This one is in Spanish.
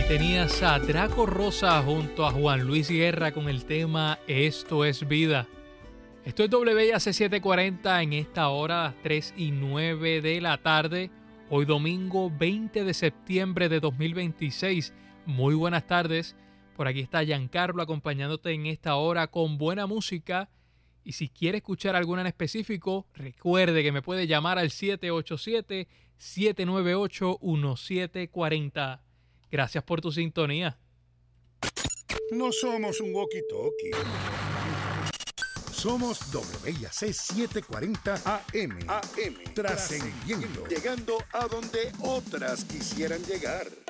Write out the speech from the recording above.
Tenías a Draco Rosa junto a Juan Luis Guerra con el tema Esto es Vida. Esto es WIAC 740 en esta hora, 3:09 de la tarde. Hoy domingo 20 de septiembre de 2026. Muy buenas tardes. Por aquí está Giancarlo acompañándote en esta hora con buena música. Y si quiere escuchar alguna en específico, recuerde que me puede llamar al 787-798-1740. Gracias por tu sintonía. No somos un walkie-talkie. Somos WIAC 740 AM. Trascendiendo. Llegando a donde otras quisieran llegar.